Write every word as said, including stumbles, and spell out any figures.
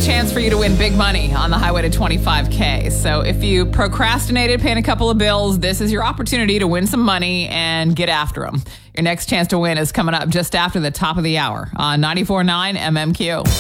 chance for you to win big money on the highway to twenty-five K. So if you procrastinated paying a couple of bills, this is your opportunity to win some money and get after them. Your next chance to win is coming up just after the top of the hour on ninety-four point nine M M Q.